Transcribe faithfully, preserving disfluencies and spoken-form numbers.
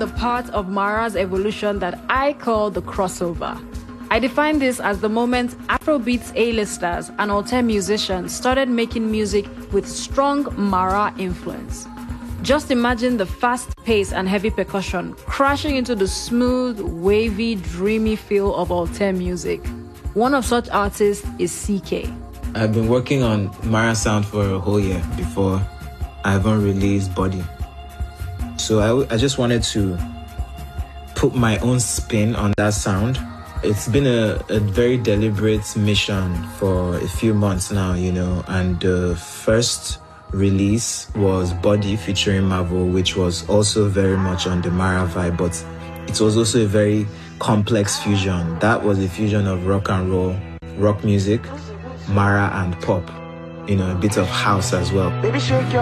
the part of Mara's evolution that I call the crossover. I define this as the moment Afrobeats A-listers and Altair musicians started making music with strong Mara influence. Just imagine the fast pace and heavy percussion crashing into the smooth, wavy, dreamy feel of Altair music. One of such artists is C K. I've been working on Mara sound for a whole year before I even released Body. So I, I just wanted to put my own spin on that sound. It's been a, a very deliberate mission for a few months now, you know, and the first release was Body featuring Marvel, which was also very much on the Mara vibe, but it was also a very complex fusion. That was a fusion of rock and roll, rock music, Mara and pop, you know, a bit of house as well. Baby, shake your